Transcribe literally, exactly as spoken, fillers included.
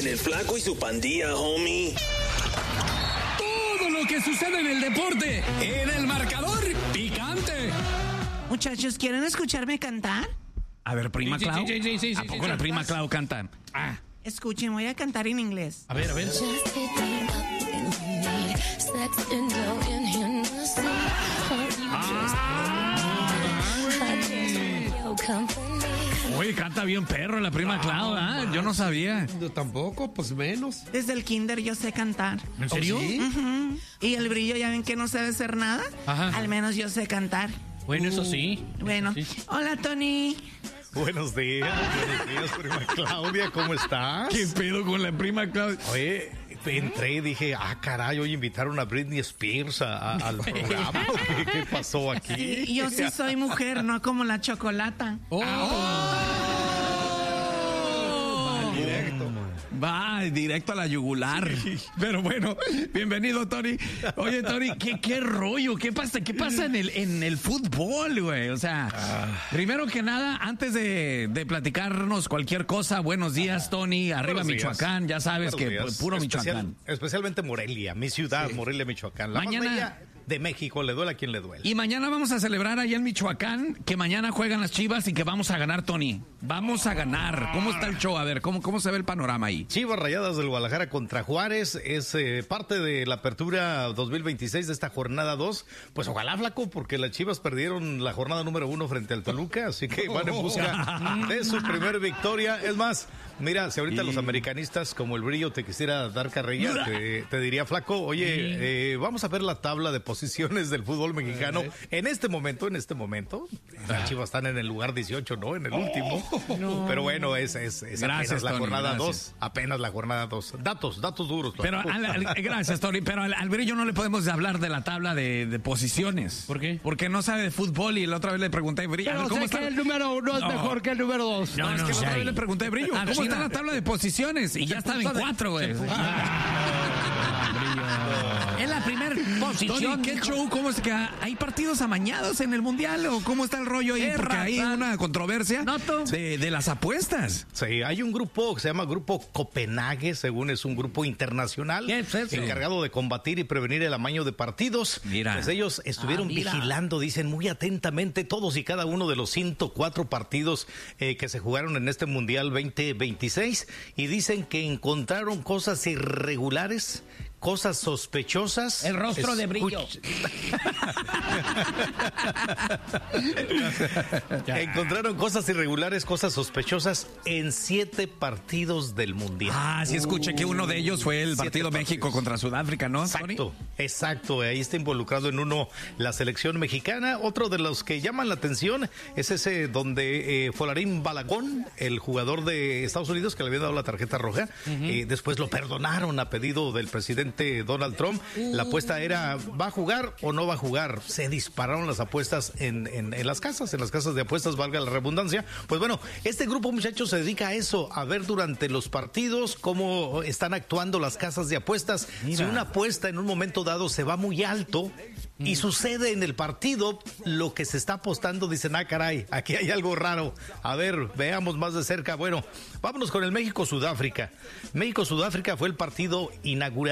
el Flaco y su pandilla, homie. Todo lo que sucede en el deporte, en el marcador picante. Muchachos, ¿quieren escucharme cantar? A ver, prima Sí, Clau. sí, sí, sí, sí, ¿A sí, poco sí, la sí. prima Clau canta? Ah, Escuchen, voy a cantar en inglés. A ver, a ver. oye, canta bien perro la prima Clau, ¿ah? Yo no sabía. Yo tampoco, pues menos. Desde el kinder yo sé cantar. ¿En serio? ¿Sí? Ujú. Y el brillo, ya ven que no sabe hacer nada. Ajá. Al menos yo sé cantar. Bueno, eso sí. Bueno, Sí. hola Tony. Buenos días, buenos días, prima Claudia, ¿cómo estás? ¿Qué pedo con la prima Clau? Oye, entré y dije, ah, caray, hoy invitaron a Britney Spears a- a- al programa. ¿O ¿Qué, qué pasó aquí? Y yo sí soy mujer, no como la chocolata. Directo. Va directo a la yugular. Pero bueno, bienvenido, Tony. Oye, Tony, ¿qué, qué rollo? ¿Qué pasa? ¿Qué pasa en el, en el fútbol, güey? O sea, primero que nada, antes de, de platicarnos cualquier cosa, buenos días, Tony. Arriba Buenos días. Michoacán, ya sabes Buenos que días. puro Especial- Michoacán. Especialmente Morelia, mi ciudad, Morelia, Michoacán. La Mañana- más bella de México, le duele a quien le duele. Y mañana vamos a celebrar allá en Michoacán que mañana juegan las Chivas y que vamos a ganar, Tony. Vamos a ganar. ¿Cómo está el show? A ver, ¿cómo, cómo se ve el panorama ahí? Chivas Rayadas del Guadalajara contra Juárez es eh, parte de la apertura dos mil veintiséis de esta jornada dos. Pues ojalá, Flaco, porque las Chivas perdieron la jornada número uno frente al Toluca, así que van en busca de su primer victoria. Es más, mira, si ahorita los americanistas como el brillo te quisiera dar carrilla, te, te diría, Flaco, oye, eh, vamos a ver la tabla de posiciones del fútbol mexicano. En este momento, en este momento, las Chivas están en el lugar dieciocho, ¿no? En el último. Pero bueno, es, es, es Gracias, apenas la Tony, jornada gracias. dos. Apenas la jornada dos. Datos, datos duros. Pero al- al- gracias, Tony. Pero al, al brillo no le podemos hablar de la tabla de, de posiciones. ¿Por qué? Porque no sabe de fútbol y la otra vez le pregunté, Brillo, a ver, Pero ¿cómo sé está? que el número uno es No. mejor que el número dos. No, es que la otra vez le pregunté, Brillo, Ah, ¿cómo China. está la tabla de posiciones? Y ya estaba en cuatro, güey. Es la primera posición. Tony, ¿qué show? ¿Cómo es que hay partidos amañados en el Mundial? ¿O cómo está el rollo ahí? Qué Porque hay raza. una controversia Noto. de, de las apuestas. Sí, hay un grupo que se llama Grupo Copenhague, según es un grupo internacional ¿Qué es eso? encargado de combatir y prevenir el amaño de partidos. Mira. Pues ellos estuvieron Ah, mira. vigilando, dicen muy atentamente, todos y cada uno de los ciento cuatro partidos eh, que se jugaron en este Mundial veinte veintiséis y dicen que encontraron cosas irregulares, cosas sospechosas. El rostro de Brillo. Encontraron cosas irregulares, cosas sospechosas en siete partidos del Mundial. Ah, sí escuché que uno de ellos fue el Siete partido partidos. México contra Sudáfrica, ¿no, Tony? Exacto, exacto. Ahí está involucrado en uno la selección mexicana. Otro de los que llaman la atención es ese donde eh, Folarín Balagón, el jugador de Estados Unidos que le había dado la tarjeta roja, eh, después lo perdonaron a pedido del presidente Donald Trump. La apuesta era, ¿va a jugar o no va a jugar? Se dispararon las apuestas en, en, en las casas, en las casas de apuestas, valga la redundancia. Pues bueno, este grupo, muchachos, se dedica a eso, a ver durante los partidos cómo están actuando las casas de apuestas. Si una apuesta en un momento dado se va muy alto y sucede en el partido lo que se está apostando, dicen, ah, caray, aquí hay algo raro. A ver, veamos más de cerca. Bueno, vámonos con el México-Sudáfrica. México-Sudáfrica fue el partido inaugural